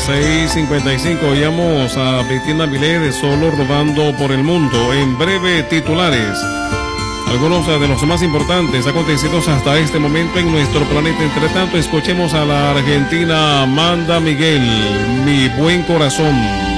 6:55. Oíamos a Bettina Millet de Solo Rodando por el Mundo. En breve, titulares. Algunos de los más importantes acontecidos hasta este momento en nuestro planeta. Entre tanto, escuchemos a la argentina Amanda Miguel, Mi Buen Corazón.